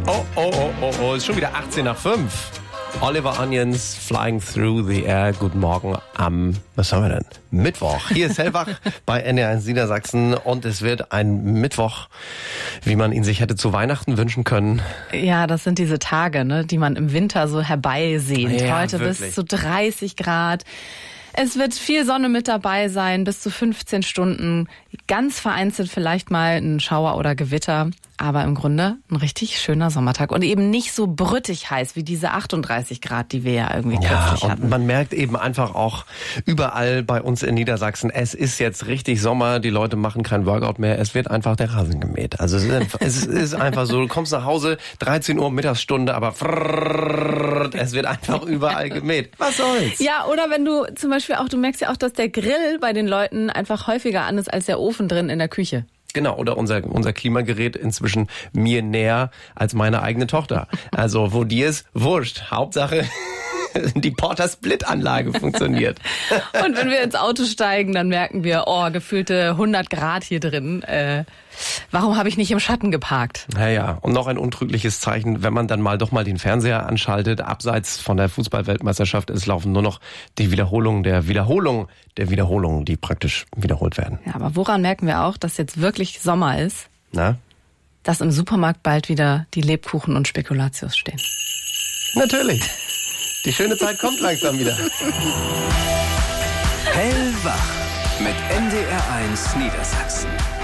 Oh, ist schon wieder 18 nach 5. Oliver Onions, Flying Through the Air. Guten Morgen am, was haben wir denn? Mittwoch. Hier ist Hellwach bei NDR1 Niedersachsen und es wird ein Mittwoch, wie man ihn sich hätte zu Weihnachten wünschen können. Ja, das sind diese Tage, ne, die man im Winter so herbeisehnt. Ja, heute wirklich. bis zu 30 Grad. Es wird viel Sonne mit dabei sein, bis zu 15 Stunden. Ganz vereinzelt vielleicht mal ein Schauer oder Gewitter. Aber im Grunde ein richtig schöner Sommertag. Und eben nicht so brüttig heiß wie diese 38 Grad, die wir ja irgendwie kürzlich hatten. Und man merkt eben einfach auch überall bei uns in Niedersachsen, es ist jetzt richtig Sommer, die Leute machen kein Workout mehr, es wird einfach der Rasen gemäht. Also es ist einfach so, du kommst nach Hause, 13 Uhr Mittagsstunde, aber es wird einfach überall gemäht. Was soll's? Ja, oder wenn du zum Beispiel auch, du merkst ja auch, dass der Grill bei den Leuten einfach häufiger an ist als der Ofen drin in der Küche. Genau, oder unser Klimagerät inzwischen mir näher als meine eigene Tochter. Also wo die ist, wurscht. Hauptsache die Porter-Split-Anlage funktioniert. Und wenn wir ins Auto steigen, dann merken wir, gefühlte 100 Grad hier drin. Warum habe ich nicht im Schatten geparkt? Naja, und noch ein untrügliches Zeichen, wenn man dann doch mal den Fernseher anschaltet, abseits von der Fußball-Weltmeisterschaft, es laufen nur noch die Wiederholungen der Wiederholungen, die praktisch wiederholt werden. Ja, aber woran merken wir auch, dass jetzt wirklich Sommer ist? Na? Dass im Supermarkt bald wieder die Lebkuchen und Spekulatius stehen. Natürlich. Die schöne Zeit kommt langsam wieder. Hellwach mit NDR1 Niedersachsen.